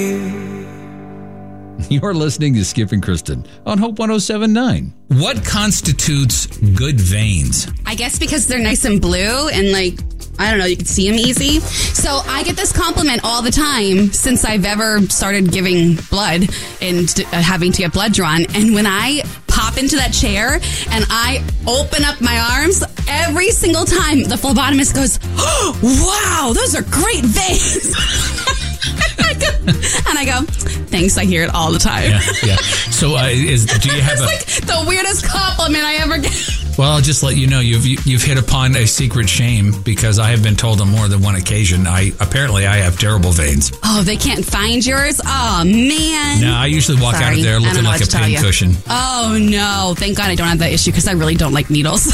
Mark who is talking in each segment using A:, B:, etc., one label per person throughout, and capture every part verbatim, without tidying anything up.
A: You're listening to Skip and Kristen on Hope one oh seven point nine.
B: What constitutes good veins?
C: I guess because they're nice and blue and like, I don't know, you can see them easy. So I get this compliment all the time since I've ever started giving blood and uh, having to get blood drawn. And when I pop into that chair and I open up my arms, every single time the phlebotomist goes, oh, wow, those are great veins. I go, and I go, thanks, I hear it all the time.
B: Yeah, yeah. So uh, is, do you have
C: it's
B: a...
C: like the weirdest compliment I ever get.
B: Well, I'll just let you know, you've you've hit upon a secret shame because I have been told on more than one occasion, I apparently I have terrible veins.
C: Oh, they can't find yours? Oh, man.
B: No, I usually walk
C: Sorry,
B: out of there looking like a pin cushion.
C: Oh, no. Thank God I don't have that issue because I really don't like needles.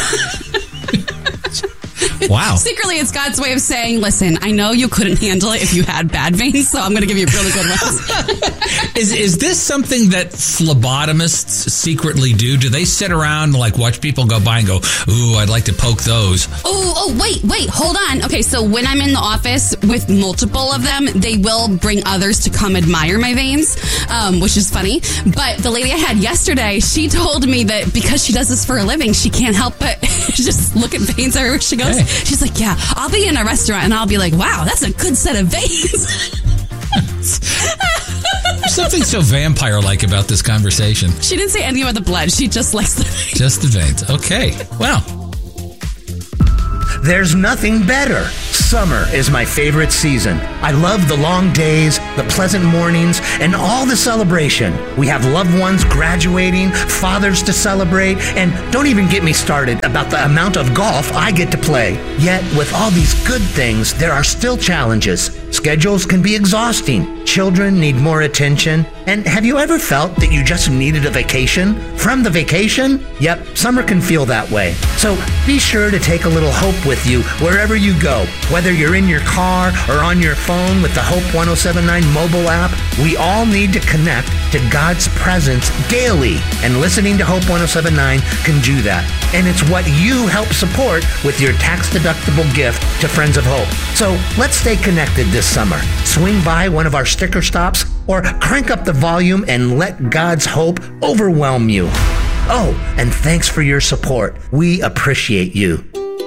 B: Wow.
C: Secretly, it's God's way of saying, listen, I know you couldn't handle it if you had bad veins, so I'm going to give you really good ones.
B: is is this something that phlebotomists secretly do? Do they sit around and like watch people go by and go, ooh, I'd like to poke those?
C: Oh, oh, wait, wait, hold on. Okay, so when I'm in the office with multiple of them, they will bring others to come admire my veins, um, which is funny. But the lady I had yesterday, she told me that because she does this for a living, she can't help but just look at veins everywhere she goes.
B: Hey.
C: She's like, yeah, I'll be in a restaurant and I'll be like, wow, that's a good set of veins.
B: There's something so vampire-like about this conversation.
C: She didn't say anything about the blood. She just likes the veins.
B: Just the veins. Okay. Well.
D: There's nothing better. Summer is my favorite season. I love the long days, the pleasant mornings, and all the celebration. We have loved ones graduating, fathers to celebrate, and don't even get me started about the amount of golf I get to play. Yet, with all these good things, there are still challenges. Schedules can be exhausting. Children need more attention. And have you ever felt that you just needed a vacation from the vacation? Yep, summer can feel that way. So be sure to take a little hope with you wherever you go. Whether you're in your car or on your phone with the Hope one oh seven point nine mobile app, we all need to connect to God's presence daily. And listening to Hope one oh seven point nine can do that. And it's what you help support with your tax-deductible gift to Friends of Hope. So let's stay connected this summer. Swing by one of our sticker stops or crank up the volume and let God's hope overwhelm you. Oh, and thanks for your support. We appreciate you.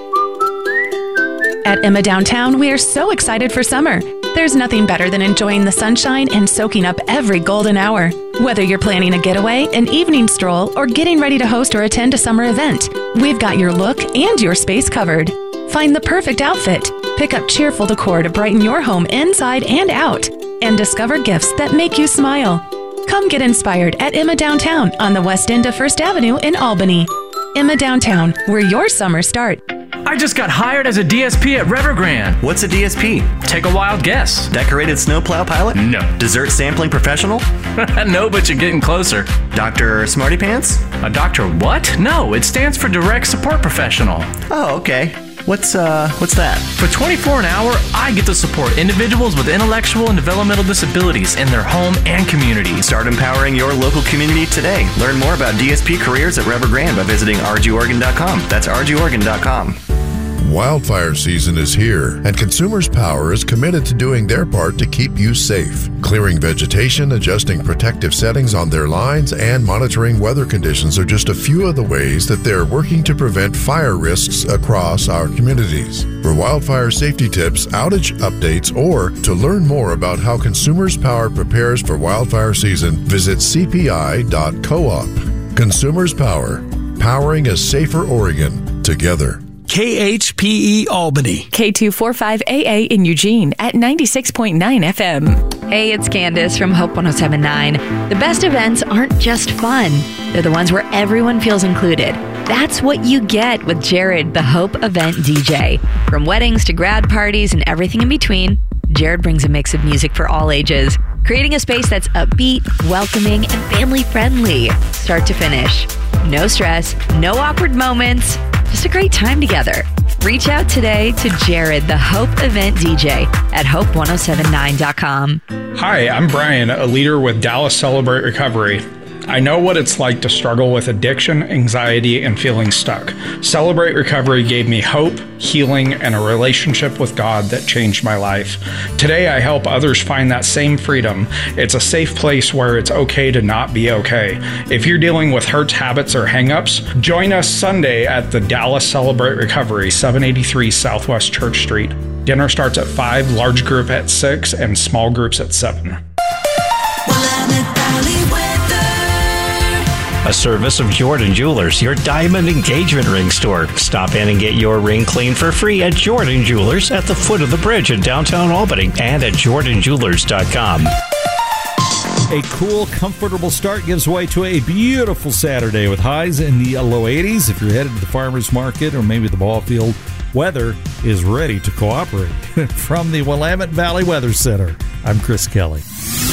E: At Emma Downtown, we are so excited for summer. There's nothing better than enjoying the sunshine and soaking up every golden hour. Whether you're planning a getaway, an evening stroll, or getting ready to host or attend a summer event, we've got your look and your space covered. Find the perfect outfit. Pick up cheerful decor to brighten your home inside and out. And discover gifts that make you smile. Come get inspired at Emma Downtown on the west end of First Avenue in Albany. Emma Downtown, where your summer starts.
F: I just got hired as a D S P at Evergrande.
G: What's a D S P?
F: Take a wild guess.
G: Decorated snowplow pilot?
F: No.
G: Dessert sampling professional?
F: No, but you're getting closer.
G: Doctor Smarty Pants?
F: A doctor what? No, it stands for Direct Support Professional.
G: Oh, okay. What's uh, what's that?
F: For twenty-four dollars an hour, I get to support individuals with intellectual and developmental disabilities in their home and community.
G: Start empowering your local community today. Learn more about D S P careers at Evergrande by visiting r g oregon dot com. That's r g oregon dot com.
H: Wildfire season is here, and Consumers Power is committed to doing their part to keep you safe. Clearing vegetation, adjusting protective settings on their lines, and monitoring weather conditions are just a few of the ways that they're working to prevent fire risks across our communities. For wildfire safety tips, outage updates, or to learn more about how Consumers Power prepares for wildfire season, visit c p i dot coop. Consumers Power, powering a safer Oregon together.
I: K H P E Albany.
E: K two forty-five A A in Eugene at ninety-six point nine F M.
J: Hey, it's Candace from Hope one oh seven point nine. The best events aren't just fun. They're the ones where everyone feels included. That's what you get with Jared, the Hope event D J. From weddings to grad parties and everything in between, Jared brings a mix of music for all ages, creating a space that's upbeat, welcoming, and family-friendly, start to finish. No stress, no awkward moments, just a great time together. Reach out today to Jared, the Hope event D J at hope one oh seven nine dot com.
K: Hi, I'm Brian, a leader with Dallas Celebrate Recovery. I know what it's like to struggle with addiction, anxiety, and feeling stuck. Celebrate Recovery gave me hope, healing, and a relationship with God that changed my life. Today, I help others find that same freedom. It's a safe place where it's okay to not be okay. If you're dealing with hurts, habits, or hangups, join us Sunday at the Dallas Celebrate Recovery, seven eighty-three Southwest Church Street. Dinner starts at five, large group at six, and small groups at seven.
L: A service of Jordan Jewelers, your diamond engagement ring store. Stop in and get your ring cleaned for free at Jordan Jewelers at the foot of the bridge in downtown Albany and at jordan jewelers dot com.
M: A cool, comfortable start gives way to a beautiful Saturday with highs in the low eighties. If you're headed to the farmer's market or maybe the ball field, weather is ready to cooperate. From the Willamette Valley Weather Center, I'm Chris Kelly.